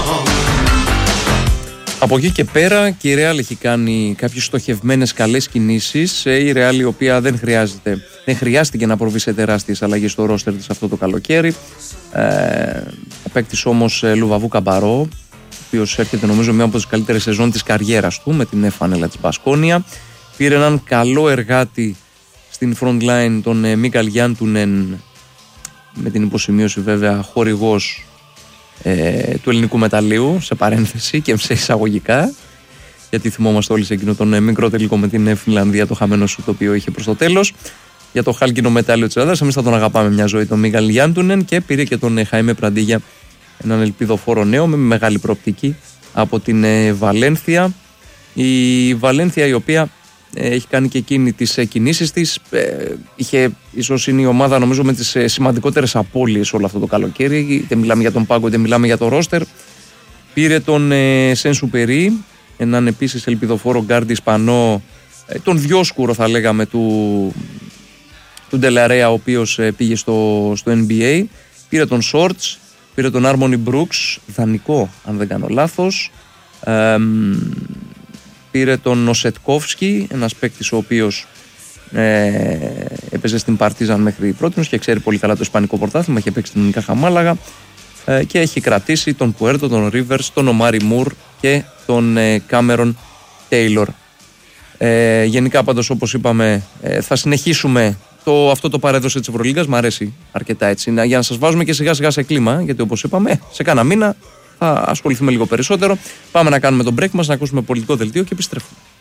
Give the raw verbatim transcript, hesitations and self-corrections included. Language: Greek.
Από εκεί και πέρα και η Real έχει κάνει κάποιες στοχευμένες καλές κινήσεις. Η Real η οποία δεν χρειάζεται, δεν χρειάστηκε να προβεί σε τεράστιες αλλαγές στο ρόστερ της αυτό το καλοκαίρι. Ε, απέκτησε όμως Λουβαβού Καμπαρό, ο οποίος έρχεται νομίζω μία από τις καλύτερες σεζόν της καριέρας του με την φανέλα της Μπασκόνια. Πήρε έναν καλό εργάτη στην front line, τον Μίκαλ Γιάντουνεν, με την υποσημείωση βέβαια χορηγός ε, του ελληνικού μεταλλείου, σε παρένθεση και σε εισαγωγικά, γιατί θυμόμαστε όλοι σε εκείνο τον μικρό τελικό με την Φινλανδία, το χαμένο σου το οποίο είχε προς το τέλος. Για το χάλκινο μετάλλιο της Ελλάδας, εμείς θα τον αγαπάμε μια ζωή, τον Μίκαλ Γιάντουνεν, και πήρε και τον Χαΐμε Πραντίγια, έναν ελπιδοφόρο νέο με μεγάλη προοπτική από την ε, Βαλένθια. Η Βαλένθια η οποία ε, έχει κάνει και εκείνη τις ε, κινήσεις της, ε, είχε, ίσως είναι η ομάδα νομίζω με τις ε, σημαντικότερες απώλειες όλο αυτό το καλοκαίρι, είτε μιλάμε για τον πάγκο είτε μιλάμε για το ρόστερ. Πήρε τον ε, Σένσου Περί, έναν επίσης ελπιδοφόρο γκάρντι Ισπανό, ε, τον διόσκουρο θα λέγαμε του, του Ντελαρέα, ο οποίος ε, πήγε στο, στο N B A. Πήρε τον Σόρτς, πήρε τον Άρμονι Μπρούξ, δανεικό αν δεν κάνω λάθος. Ε, πήρε τον Νοσετκόφσκι, ένας παίκτης ο οποίος ε, έπαιζε στην Παρτίζαν μέχρι πρότινος και ξέρει πολύ καλά το ισπανικό πρωτάθλημα, είχε παίξει την Ινικά Χαμάλαγα, ε, και έχει κρατήσει τον Πουέρτο, τον Ρίβερς, τον Ομάρι Μουρ και τον ε, Κάμερον Τέιλορ. Ε, γενικά πάντως όπως είπαμε ε, θα συνεχίσουμε το, αυτό το παρέδωσε της Ευρωλίγκας, μου αρέσει αρκετά έτσι, για να σας βάζουμε και σιγά σιγά σε κλίμα, γιατί όπως είπαμε σε κάνα μήνα θα ασχοληθούμε λίγο περισσότερο. Πάμε να κάνουμε τον break μας, να ακούσουμε πολιτικό δελτίο και επιστρέφουμε.